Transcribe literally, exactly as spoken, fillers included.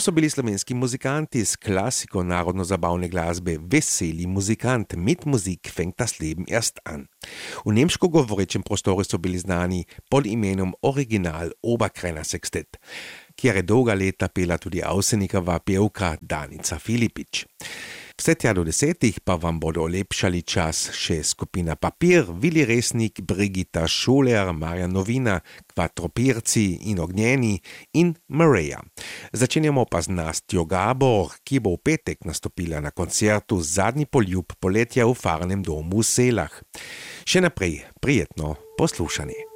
so bili slovenski muzikanti s klasiko narodno-zabavne glasbe Veseli muzikant, mit Musik fängt das Leben erst an. V nemško govorečem prostoru so bili znani pod imenom Original Oberkreiner Sextet, kjer je dolga leta pela tudi Avsenikova pevka Danica Filipič. Vse tja do desetih pa vam bodo olepšali čas še skupina Papir, Vili Resnik, Brigita Šuler, Marjan Novina, Kvatropirci in Ognjeni in Mareja. Začenjamo pa z Nastjo Gabor, ki bo v petek nastopila na koncertu Zadnji poljub poletja v Farnem domu v Selah. Še naprej prijetno poslušanje.